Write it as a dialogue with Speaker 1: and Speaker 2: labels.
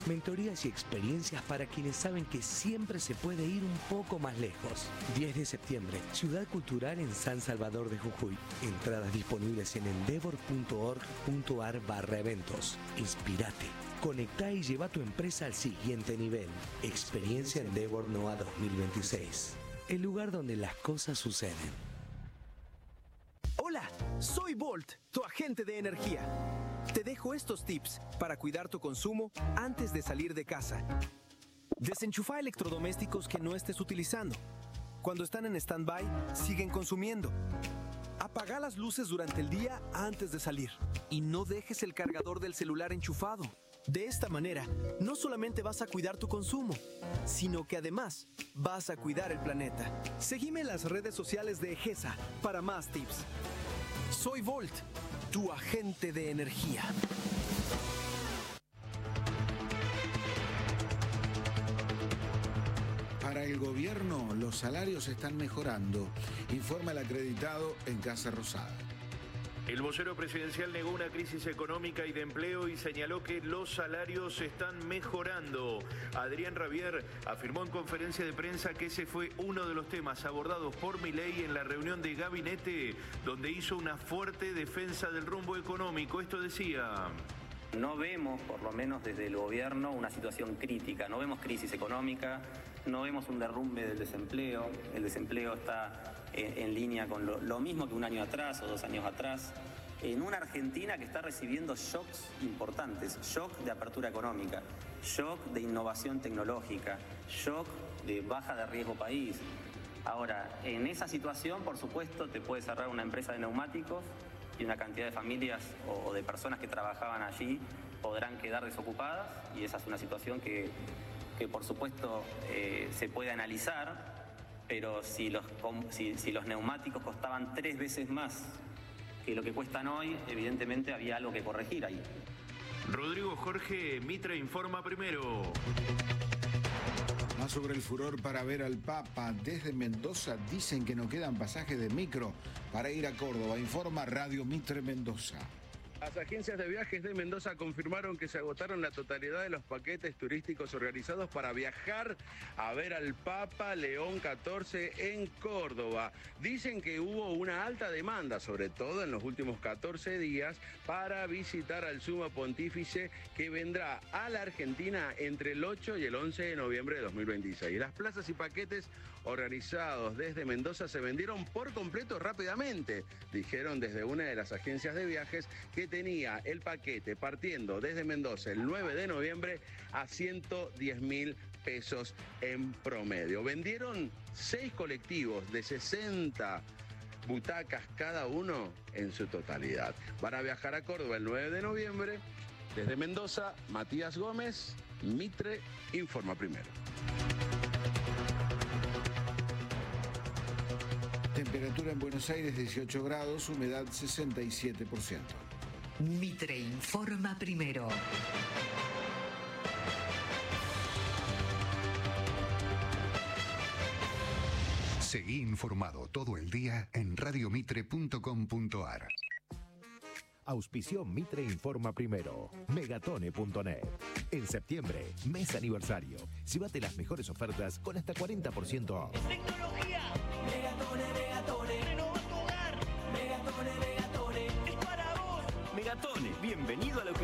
Speaker 1: Mentorías y experiencias para quienes saben que siempre se puede ir un poco más lejos. 10 de septiembre, Ciudad Cultural en San Salvador de Jujuy. Entradas disponibles en endeavor.org.ar/eventos. Inspirate, conectá y lleva tu empresa al siguiente nivel. Experiencia Endeavor NOA 2026. El lugar donde las cosas suceden.
Speaker 2: Hola, soy Volt, tu agente de energía. Te dejo estos tips para cuidar tu consumo antes de salir de casa. Desenchufa electrodomésticos que no estés utilizando. Cuando están en stand-by, siguen consumiendo. Apaga las luces durante el día antes de salir. Y no dejes el cargador del celular enchufado. De esta manera, no solamente vas a cuidar tu consumo, sino que además vas a cuidar el planeta. Seguime en las redes sociales de EGESA para más tips. Soy Volt, tu agente de energía.
Speaker 3: Para el gobierno, los salarios están mejorando, informa el acreditado en Casa Rosada.
Speaker 4: El vocero presidencial negó una crisis económica y de empleo y señaló que los salarios están mejorando. Adrián Rabier afirmó en conferencia de prensa que ese fue uno de los temas abordados por Milei en la reunión de gabinete, donde hizo una fuerte defensa del rumbo económico. Esto decía:
Speaker 5: no vemos, por lo menos desde el gobierno, una situación crítica, no vemos crisis económica, no vemos un derrumbe del desempleo. El desempleo está en línea con lo mismo que un año atrás o 2 años atrás. En una Argentina que está recibiendo shocks importantes, shock de apertura económica, shock de innovación tecnológica, shock de baja de riesgo país. Ahora, en esa situación, por supuesto, te puede cerrar una empresa de neumáticos y una cantidad de familias o de personas que trabajaban allí podrán quedar desocupadas, y esa es una situación que por supuesto se puede analizar, pero si los neumáticos costaban 3 veces más que lo que cuestan hoy, evidentemente había algo que corregir ahí.
Speaker 4: Rodrigo Jorge, Mitre informa primero.
Speaker 3: Más sobre el furor para ver al Papa. Desde Mendoza dicen que no quedan pasajes de micro para ir a Córdoba, informa Radio Mitre Mendoza.
Speaker 6: Las agencias de viajes de Mendoza confirmaron que se agotaron la totalidad de los paquetes turísticos organizados para viajar a ver al Papa León XIV en Córdoba. Dicen que hubo una alta demanda, sobre todo en los últimos 14 días, para visitar al Sumo Pontífice, que vendrá a la Argentina entre el 8 y el 11 de noviembre de 2026. Las plazas y paquetes organizados desde Mendoza se vendieron por completo rápidamente, dijeron desde una de las agencias de viajes, que tenía el paquete partiendo desde Mendoza el 9 de noviembre a 110.000 pesos en promedio. Vendieron 6 colectivos de 60 butacas cada uno en su totalidad. Van a viajar a Córdoba el 9 de noviembre. Desde Mendoza, Matías Gómez, Mitre informa primero.
Speaker 3: Temperatura en Buenos Aires 18 grados, humedad 67%.
Speaker 7: Mitre informa primero.
Speaker 8: Seguí informado todo el día en radiomitre.com.ar.
Speaker 9: Auspició Mitre Informa Primero. Megatone.net. En septiembre, mes aniversario. Llévate las mejores ofertas con hasta 40% off.
Speaker 10: Tecnología. Megatone, Megatone. Renova tu hogar. Megatone, Megatone. Es para vos.
Speaker 2: Megatone, bienvenido a lo que